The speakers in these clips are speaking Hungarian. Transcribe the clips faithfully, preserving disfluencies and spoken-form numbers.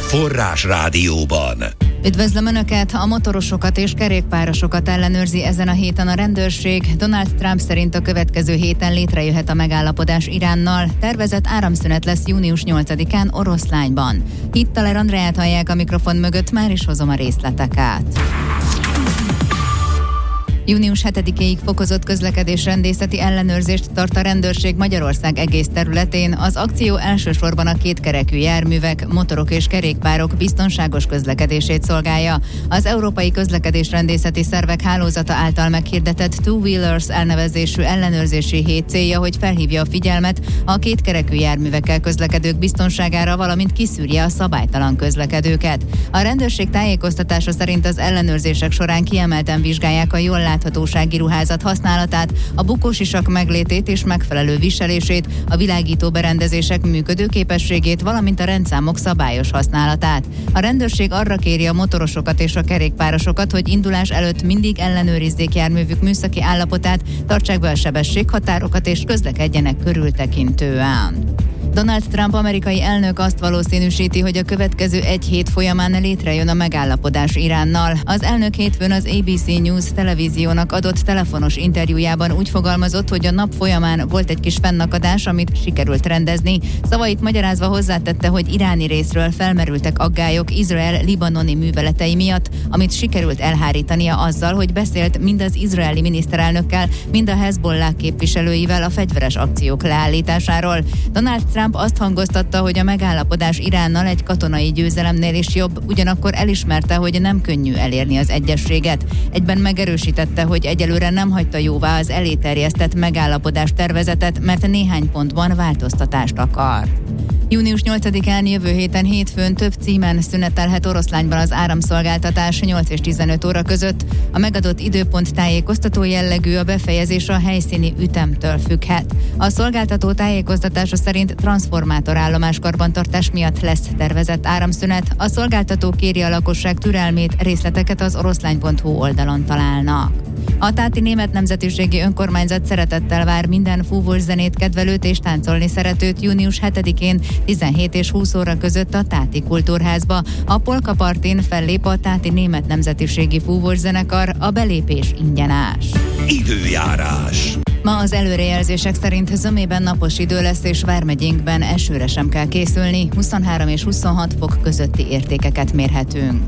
Forrás Rádióban. Üdvözlöm Önöket! A motorosokat és kerékpárosokat ellenőrzi ezen a héten a rendőrség. Donald Trump szerint a következő héten létrejöhet a megállapodás Iránnal. Tervezett áramszünet lesz június nyolcadikán Oroszlányban. Hittaler Andreát hallják a mikrofon mögött, már is hozom a részleteket. június hetedikéig fokozott közlekedésrendészeti ellenőrzést tart a rendőrség Magyarország egész területén. Az akció elsősorban a kétkerekű járművek, motorok és kerékpárok biztonságos közlekedését szolgálja. Az Európai Közlekedésrendészeti Szervek Hálózata által meghirdetett Two Wheelers elnevezésű ellenőrzési hét célja, hogy felhívja a figyelmet a kétkerekű járművekkel közlekedők biztonságára, valamint kiszűrje a szabálytalan közlekedőket. A rendőrség tájékoztatása szerint az ellenőrzések során kiemelten vizsgálják a jól láthatósági ruházat használatát, a bukósisak meglétét és megfelelő viselését, a világító berendezések működőképességét, valamint a rendszámok szabályos használatát. A rendőrség arra kéri a motorosokat és a kerékpárosokat, hogy indulás előtt mindig ellenőrizzék járművük műszaki állapotát, tartsák be a sebességhatárokat és közlekedjenek körültekintően. Donald Trump amerikai elnök azt valószínűsíti, hogy a következő egy hét folyamán létrejön a megállapodás Iránnal. Az elnök hétfőn az á bé cé News televíziónak adott telefonos interjújában úgy fogalmazott, hogy a nap folyamán volt egy kis fennakadás, amit sikerült rendezni. Szavait magyarázva hozzátette, hogy iráni részről felmerültek aggályok Izrael libanoni műveletei miatt, amit sikerült elhárítania azzal, hogy beszélt mind az izraeli miniszterelnökkel, mind a Hezbollah képviselőivel a fegyveres akciók leállításáról. Donald Trump azt hangoztatta, hogy a megállapodás Iránnal egy katonai győzelemnél is jobb, ugyanakkor elismerte, hogy nem könnyű elérni az egyezséget. Egyben megerősítette, hogy egyelőre nem hagyta jóvá az elé terjesztett megállapodás tervezetet, mert néhány pontban változtatást akar. június nyolcadikán jövő héten hétfőn több címen szünetelhet Oroszlányban az áramszolgáltatás nyolc és tizenöt óra között. A megadott időpont tájékoztató jellegű, a befejezés a helyszíni ütemtől függhet. A szolgáltató tájékoztatása szerint transformátorállomás karbantartás miatt lesz tervezett áramszünet. A szolgáltató kéri a lakosság türelmét, részleteket az oroszlány pont hu oldalon találnak. A Táti Német Nemzetiségi Önkormányzat szeretettel vár minden fúvós zenét kedvelőt és táncolni szeretőt június hetedikén tizenhét és húsz óra között a Táti Kultúrházba. A Polka Partin fellép a Táti Német Nemzetiségi Fúvós Zenekar, a belépés ingyenes. Időjárás. Ma az előrejelzések szerint zömében napos idő lesz, és vármegyénkben esőre sem kell készülni, huszonhárom és huszonhat fok közötti értékeket mérhetünk.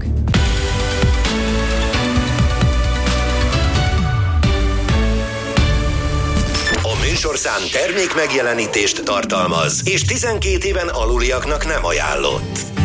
Műsorszám termék megjelenítést tartalmaz, és tizenkét éven aluliaknak nem ajánlott.